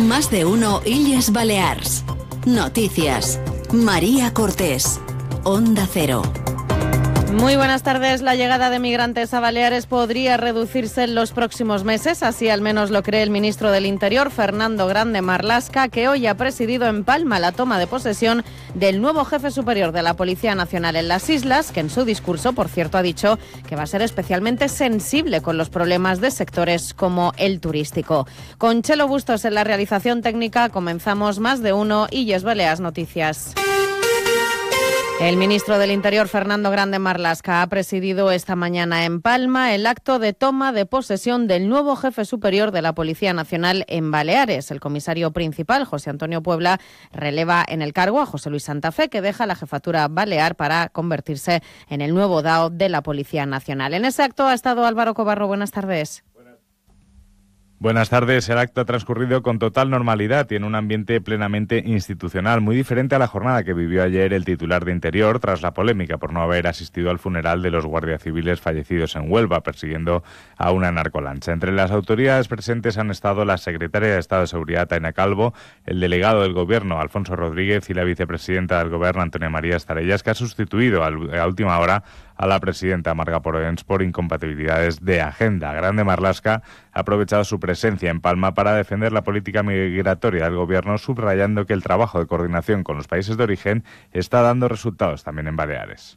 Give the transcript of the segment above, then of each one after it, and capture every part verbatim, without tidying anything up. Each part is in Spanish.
Más de uno Illes Balears. Noticias. María Cortés. Onda Cero. Muy buenas tardes. La llegada de migrantes a Baleares podría reducirse en los próximos meses, así al menos lo cree el ministro del Interior, Fernando Grande Marlaska, que hoy ha presidido en Palma la toma de posesión del nuevo jefe superior de la Policía Nacional en las islas, que en su discurso, por cierto, ha dicho que va a ser especialmente sensible con los problemas de sectores como el turístico. Con Chelo Bustos en la realización técnica, comenzamos Más de uno Illes Balears Noticias. El ministro del Interior, Fernando Grande Marlaska, ha presidido esta mañana en Palma el acto de toma de posesión del nuevo jefe superior de la Policía Nacional en Baleares. El comisario principal, José Antonio Puebla, releva en el cargo a José Luis Santa Fe, que deja la jefatura balear para convertirse en el nuevo D A O de la Policía Nacional. En ese acto ha estado Álvaro Cobarro. Buenas tardes. Buenas tardes. El acto ha transcurrido con total normalidad y en un ambiente plenamente institucional, muy diferente a la jornada que vivió ayer el titular de Interior tras la polémica por no haber asistido al funeral de los guardias civiles fallecidos en Huelva persiguiendo a una narcolancha. Entre las autoridades presentes han estado la secretaria de Estado de Seguridad, Taina Calvo, el delegado del Gobierno, Alfonso Rodríguez, y la vicepresidenta del Gobierno, Antonia María Estarellas, que ha sustituido a última hora a la presidenta Marga Poroens por incompatibilidades de agenda. Grande Marlaska ha aprovechado su presencia en Palma para defender la política migratoria del Gobierno, subrayando que el trabajo de coordinación con los países de origen está dando resultados también en Baleares.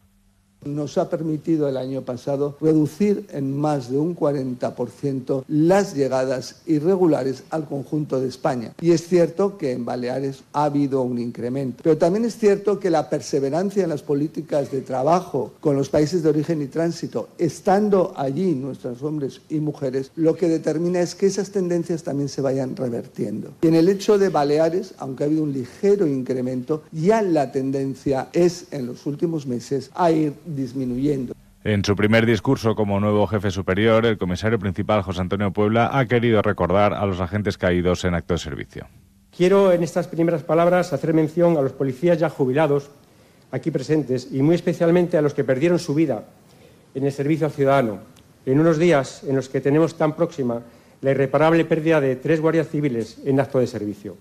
Nos ha permitido el año pasado reducir en más de un cuarenta por ciento las llegadas irregulares al conjunto de España. Y es cierto que en Baleares ha habido un incremento. Pero también es cierto que la perseverancia en las políticas de trabajo con los países de origen y tránsito, estando allí nuestros hombres y mujeres, lo que determina es que esas tendencias también se vayan revertiendo. Y en el hecho de Baleares, aunque ha habido un ligero incremento, ya la tendencia es en los últimos meses a ir disminuyendo. En su primer discurso como nuevo jefe superior, el comisario principal, José Antonio Puebla, ha querido recordar a los agentes caídos en acto de servicio. Quiero en estas primeras palabras hacer mención a los policías ya jubilados aquí presentes y muy especialmente a los que perdieron su vida en el servicio al ciudadano, en unos días en los que tenemos tan próxima la irreparable pérdida de tres guardias civiles en acto de servicio.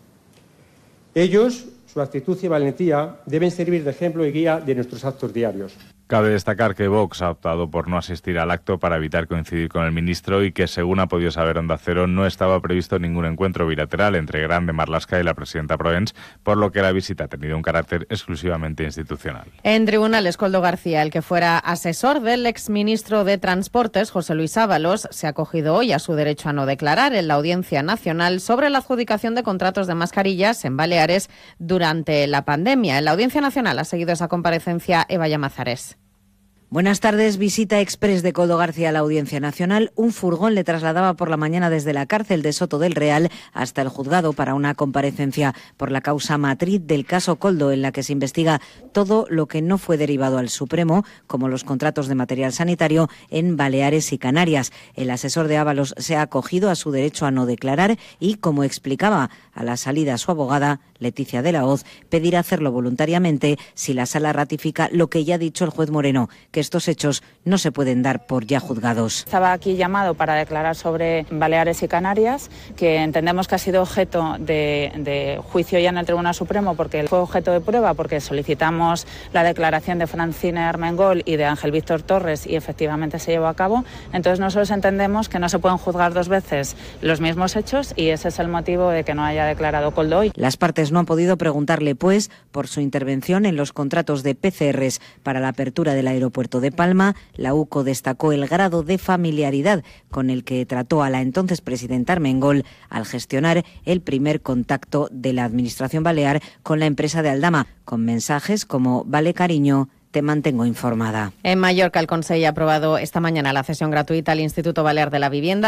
Ellos, su actitud y valentía deben servir de ejemplo y guía de nuestros actos diarios. Cabe destacar que Vox ha optado por no asistir al acto para evitar coincidir con el ministro y que, según ha podido saber Onda Cero, no estaba previsto ningún encuentro bilateral entre Grande Marlaska y la presidenta Poroens, por lo que la visita ha tenido un carácter exclusivamente institucional. En tribunales, Koldo García, el que fuera asesor del exministro de Transportes, José Luis Ábalos, se ha acogido hoy a su derecho a no declarar en la Audiencia Nacional sobre la adjudicación de contratos de mascarillas en Baleares durante la pandemia. En la Audiencia Nacional ha seguido esa comparecencia Eva Llamazares. Buenas tardes. Visita exprés de Koldo García a la Audiencia Nacional. Un furgón le trasladaba por la mañana desde la cárcel de Soto del Real hasta el juzgado para una comparecencia por la causa matriz del caso Koldo, en la que se investiga todo lo que no fue derivado al Supremo, como los contratos de material sanitario en Baleares y Canarias. El asesor de Ábalos se ha acogido a su derecho a no declarar y, como explicaba a la salida su abogada, Leticia de la Hoz, pedirá hacerlo voluntariamente si la sala ratifica lo que ya ha dicho el juez Moreno, que estos hechos no se pueden dar por ya juzgados. Estaba aquí llamado para declarar sobre Baleares y Canarias, que entendemos que ha sido objeto de, de juicio ya en el Tribunal Supremo, porque fue objeto de prueba, porque solicitamos la declaración de Francine Armengol y de Ángel Víctor Torres y efectivamente se llevó a cabo. Entonces nosotros entendemos que no se pueden juzgar dos veces los mismos hechos y ese es el motivo de que no haya declarado Koldo hoy. Las partes no han podido preguntarle, pues, por su intervención en los contratos de P C Rs para la apertura del aeropuerto de Palma. La U C O destacó el grado de familiaridad con el que trató a la entonces presidenta Armengol al gestionar el primer contacto de la Administración balear con la empresa de Aldama, con mensajes como «Vale, cariño, te mantengo informada». En Mallorca, el Consell ha aprobado esta mañana la cesión gratuita al Instituto Balear de la Vivienda